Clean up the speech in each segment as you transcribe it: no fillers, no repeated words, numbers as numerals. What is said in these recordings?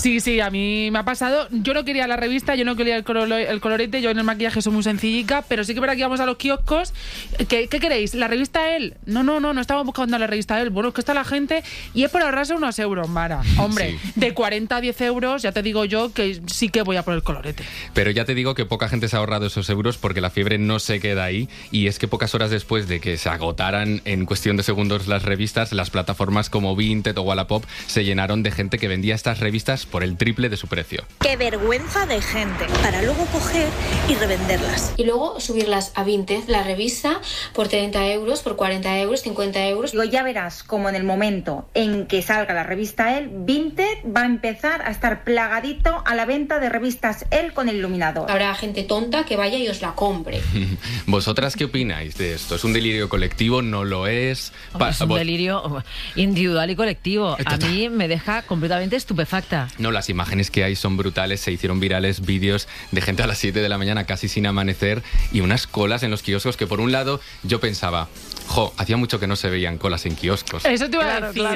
Sí, a mí me ha pasado. Yo no quería la revista, yo no quería el colorete, yo en el maquillaje soy muy sencillica, pero sí que para que vamos a los kioscos. ¿Qué queréis? ¿La revista Elle? No estamos buscando la revista Elle. Bueno, es que está la gente y es por ahorrarse unos euros, Mara. Hombre, sí. De 40 a 10 euros, ya te digo yo que sí que voy a por el colorete. Pero ya te digo que poca gente se ha ahorrado esos euros porque la fiebre no se queda ahí, y es que pocas horas después de que se agotaran en cuestión de segundos las revistas, las plataformas como Vinted o Wallapop se llenaron de gente que vendía estas revistas por el triple de su precio. ¡Qué vergüenza de gente! Para luego coger y revenderlas. Y luego subirlas a Vinted, la revista, por 30 euros, por 40 euros, 50 euros. Digo, ya verás como en el momento en que salga la revista Elle, Vinted va a empezar a estar plagadito a la venta de revistas Elle con el iluminador. Habrá gente tonta que vaya y os la compre. ¿Vosotras qué opináis de esto? ¿Es un delirio colectivo? ¿No lo es? Es un delirio individual y colectivo. A mí me deja completamente estupefacta. No, las imágenes que hay son brutales. Se hicieron virales vídeos de gente a las 7 de la mañana casi sin amanecer y unas colas en los kioscos que, por un lado, yo pensaba, hacía mucho que no se veían colas en kioscos. Eso te iba a decir.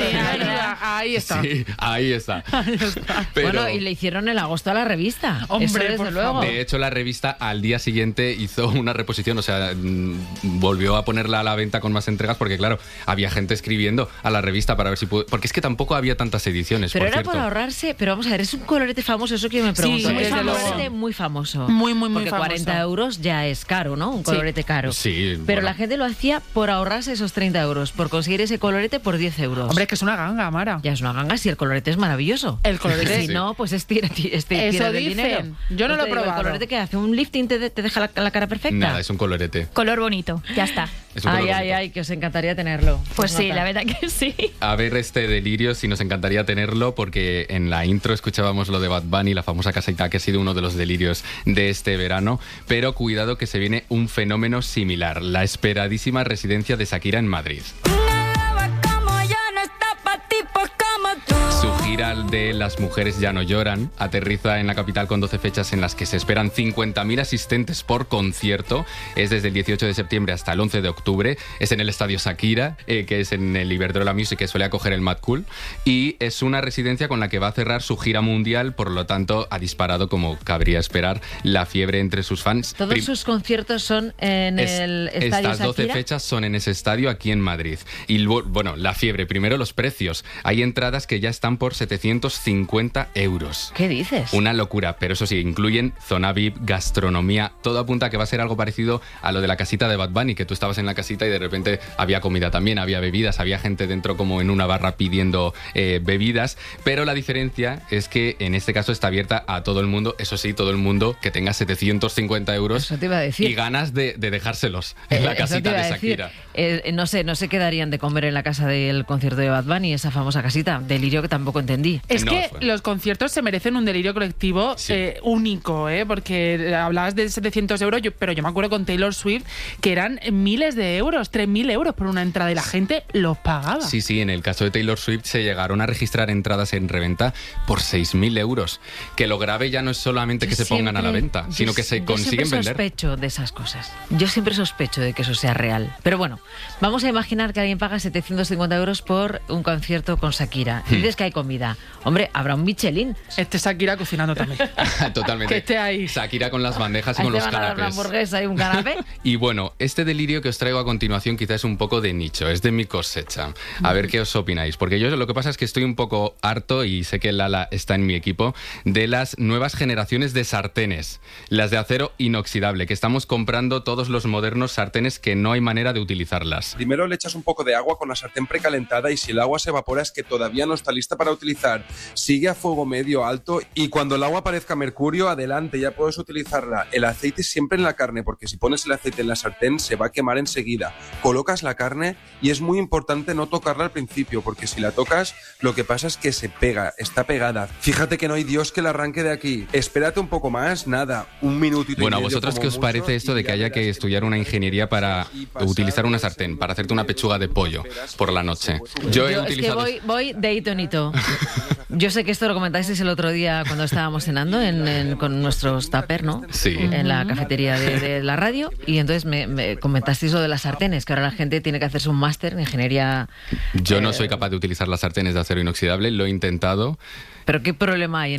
Ahí está. Sí, ahí está. Pero, bueno, y le hicieron el agosto a la revista. Hombre, eso desde luego. De hecho, la revista al día siguiente hizo una reposición, o sea, volvió a ponerla a la venta con más entregas porque, claro, había gente escribiendo a la revista para ver si pudo... Porque es que tampoco había tantas ediciones, pero por era cierto. Por ahorrarse, pero vamos a ver, es un colorete famoso, eso que yo me pregunto. Sí, es un luego. colorete muy famoso. Muy porque famoso. 40 euros ya es caro, ¿no? Un colorete caro. Sí, pero bueno. la gente lo hacía por ahorrarse esos 30 euros, por conseguir ese colorete por 10 euros. Hombre, es que es una ganga, Mara. Ya es una ganga si el colorete es maravilloso. El colorete... Si no, pues tira eso del dinero. Yo no lo he probado. ¿El colorete que hace? ¿Un lifting te deja la cara perfecta? Nada, es un colorete. Color bonito, ya está. Ay, que os encantaría tenerlo. Pues sí, la verdad que sí. A ver este delirio, si nos encantaría tenerlo, porque en la intro escuchábamos lo de Bad Bunny, la famosa casita, que ha sido uno de los delirios de este verano, pero cuidado que se viene un fenómeno similar, la esperadísima residencia de Shakira en Madrid. Su gira de Las mujeres ya no lloran aterriza en la capital con 12 fechas en las que se esperan 50.000 asistentes por concierto. Es desde el 18 de septiembre hasta el 11 de octubre. Es en el Estadio Shakira, que es en el Iberdrola Music, que suele acoger el Mad Cool. Y es una residencia con la que va a cerrar su gira mundial, por lo tanto ha disparado, como cabría esperar, la fiebre entre sus fans. ¿Todos sus conciertos son en el Estadio Shakira? Estas 12 fechas son en ese estadio aquí en Madrid. Y bueno, la fiebre, primero los precios. Hay entradas que ya están por 750 euros. ¿Qué dices? Una locura, pero eso sí, incluyen zona VIP, gastronomía, todo apunta a que va a ser algo parecido a lo de la casita de Bad Bunny, que tú estabas en la casita y de repente había comida también, había bebidas, había gente dentro como en una barra pidiendo bebidas, pero la diferencia es que en este caso está abierta a todo el mundo, eso sí, todo el mundo que tenga 750 euros eso te iba a decir. Y ganas de dejárselos en la casita de Shakira. No se quedarían de comer en la casa del concierto de Bad Bunny, esa famosa casita, delirio que tampoco entendí. Es que los conciertos se merecen un delirio colectivo único, porque hablabas de 700 euros, pero yo me acuerdo con Taylor Swift que eran miles de euros, 3.000 euros por una entrada y la gente los pagaba. Sí, en el caso de Taylor Swift se llegaron a registrar entradas en reventa por 6.000 euros. Que lo grave ya no es solamente que se pongan a la venta, sino que se consiguen vender. Yo siempre sospecho de esas cosas. Yo siempre sospecho de que eso sea real. Pero bueno, vamos a imaginar que alguien paga 750 euros por un concierto con Shakira. Y dices que hay comida. Hombre, habrá un Michelin. Shakira cocinando también. Totalmente. Que esté ahí. Shakira con las bandejas y con los canapés. Una hamburguesa y un canapé. Y bueno, este delirio que os traigo a continuación quizás es un poco de nicho, es de mi cosecha. A ver qué os opináis, porque yo lo que pasa es que estoy un poco harto, y sé que Lala está en mi equipo, de las nuevas generaciones de sartenes, las de acero inoxidable, que estamos comprando todos los modernos sartenes que no hay manera de utilizarlas. Primero le echas un poco de agua con la sartén precalentada y si el agua se evapora es que todavía no está lista para utilizar. Sigue a fuego medio alto y cuando el agua parezca mercurio, adelante, ya puedes utilizarla. El aceite siempre en la carne, porque si pones el aceite en la sartén se va a quemar enseguida. Colocas la carne y es muy importante no tocarla al principio, porque si la tocas lo que pasa es que se pega, está pegada. Fíjate que no hay Dios que la arranque de aquí. Espérate un poco más, nada, un minutito. Bueno, y ¿a medio vosotros como qué os mucho, parece esto de que haya que estudiar una ingeniería para utilizar una sartén, para hacerte una pechuga de pollo por la noche? Yo es que voy de hito en hito. Yo sé que esto lo comentasteis el otro día cuando estábamos cenando con nuestros tuppers, ¿no? Sí. En la cafetería de la radio, y entonces me comentasteis lo de las sartenes, que ahora la gente tiene que hacerse un máster en ingeniería. Yo no soy capaz de utilizar las sartenes de acero inoxidable, lo he intentado. ¿Pero qué problema hay